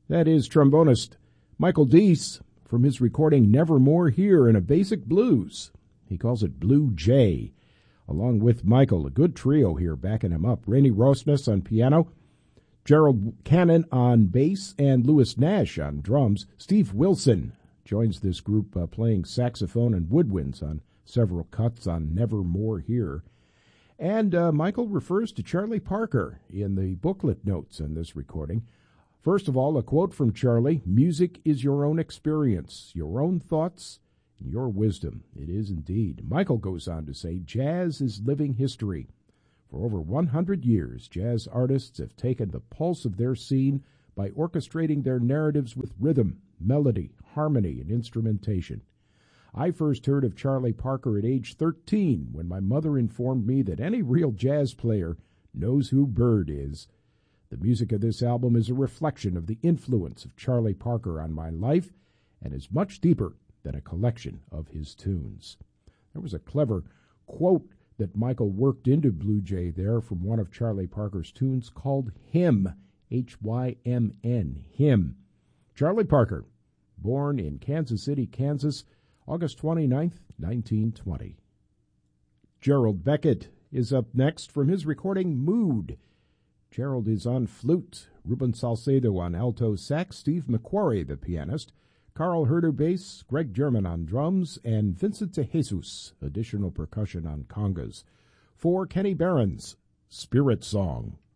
That is trombonist Michael Deese from his recording Nevermore Here in a Basic Blues. He calls it Blue Jay. Along with Michael, a good trio here backing him up. Rainey Rosnes on piano, Gerald Cannon on bass, and Louis Nash on drums. Steve Wilson joins this group playing saxophone and woodwinds on several cuts on Nevermore Here. And Michael refers to Charlie Parker in the booklet notes on this recording. First of all, a quote from Charlie: "Music is your own experience, your own thoughts, and your wisdom." It is indeed. Michael goes on to say, "Jazz is living history. For over 100 years, jazz artists have taken the pulse of their scene by orchestrating their narratives with rhythm, melody, harmony, and instrumentation. I first heard of Charlie Parker at age 13 when my mother informed me that any real jazz player knows who Bird is. The music of this album is a reflection of the influence of Charlie Parker on my life and is much deeper than a collection of his tunes." There was a clever quote that Michael worked into Blue Jay there from one of Charlie Parker's tunes called Hymn, Hymn, Hymn. Charlie Parker, born in Kansas City, Kansas, August 29th, 1920. Gerald Beckett is up next from his recording Mood. Gerald is on flute, Ruben Salcedo on alto sax, Steve McQuarrie, the pianist, Carl Herder bass, Greg German on drums, and Vincent De Jesus, additional percussion on congas. For Kenny Barron's Spirit Song.